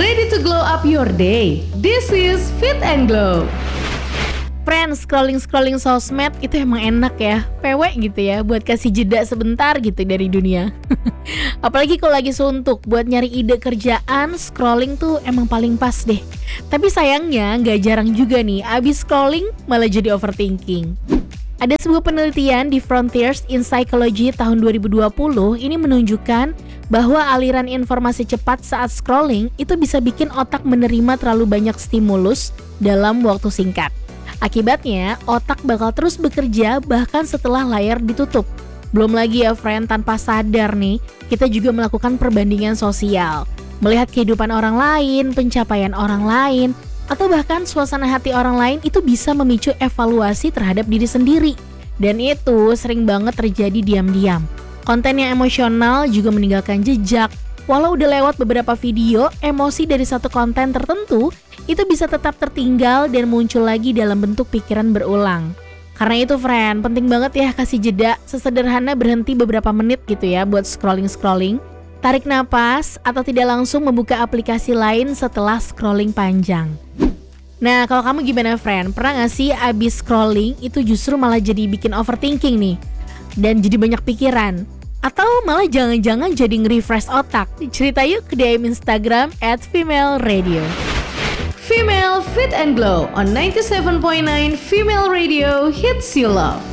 Ready to glow up your day? This is Fit and Glow. Friends, scrolling sosmed itu emang enak ya, pewek gitu ya, buat kasih jeda sebentar gitu dari dunia. Apalagi kalau lagi suntuk, buat nyari ide kerjaan, scrolling tuh emang paling pas deh. Tapi sayangnya gak jarang juga nih, abis scrolling malah jadi overthinking. Ada sebuah penelitian di Frontiers in Psychology tahun 2020 ini menunjukkan bahwa aliran informasi cepat saat scrolling itu bisa bikin otak menerima terlalu banyak stimulus dalam waktu singkat. Akibatnya, otak bakal terus bekerja bahkan setelah layar ditutup. Belum lagi ya friend, tanpa sadar nih, kita juga melakukan perbandingan sosial. Melihat kehidupan orang lain, pencapaian orang lain, atau bahkan suasana hati orang lain itu bisa memicu evaluasi terhadap diri sendiri. Dan itu sering banget terjadi diam-diam. Konten yang emosional juga meninggalkan jejak. Walau udah lewat beberapa video, emosi dari satu konten tertentu itu bisa tetap tertinggal dan muncul lagi dalam bentuk pikiran berulang. Karena itu friend, penting banget ya kasih jeda, sesederhana berhenti beberapa menit gitu ya buat scrolling. Tarik napas atau tidak langsung membuka aplikasi lain setelah scrolling panjang. Nah, kalau kamu gimana friend? Pernah gak sih abis scrolling itu justru malah jadi bikin overthinking nih? Dan jadi banyak pikiran? Atau malah jangan-jangan jadi nge-refresh otak? Cerita yuk ke DM Instagram @FemaleRadio. Female Fit and Glow on 97.9 Female Radio Hits You Love.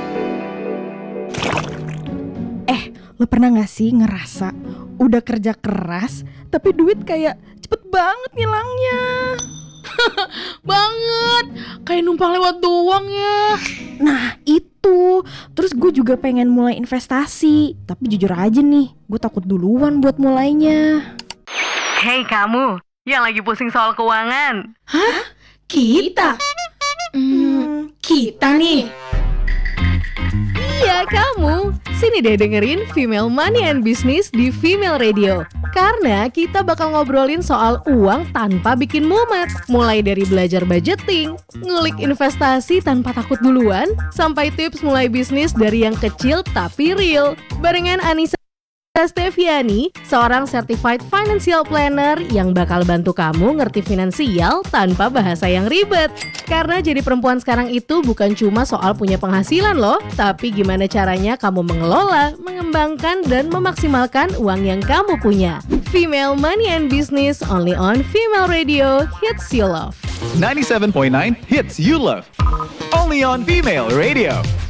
Lo pernah gak sih ngerasa udah kerja keras tapi duit kayak cepet banget ngilangnya? Banget, kayak numpang lewat doang ya. Nah itu, terus gue juga pengen mulai investasi. Tapi jujur aja nih, gue takut duluan buat mulainya. Hey kamu, yang lagi pusing soal keuangan. Hah? Kita? Kita nih? Iya kamu, sini deh dengerin Female Money and Business di Female Radio. Karena kita bakal ngobrolin soal uang tanpa bikin mumet. Mulai dari belajar budgeting, ngulik investasi tanpa takut duluan, sampai tips mulai bisnis dari yang kecil tapi real. Barengan Anissa Steviani, seorang certified financial planner yang bakal bantu kamu ngerti finansial tanpa bahasa yang ribet. Karena jadi perempuan sekarang itu bukan cuma soal punya penghasilan loh, tapi gimana caranya kamu mengelola, mengembangkan, dan memaksimalkan uang yang kamu punya. Female Money and Business only on Female Radio Hits You Love. 97.9 Hits You Love. Only on Female Radio.